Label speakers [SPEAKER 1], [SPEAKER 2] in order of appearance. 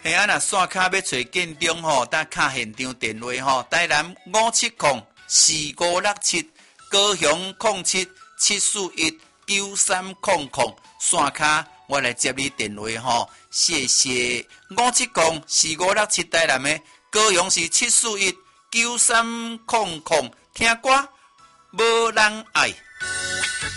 [SPEAKER 1] 嘿啊，若线卡要找建中吼，打卡现场电话吼，台南5704567，高雄0774193000，线卡我来接你电话吼，谢谢。5704567台南的，高雄是7419300，听歌无人爱。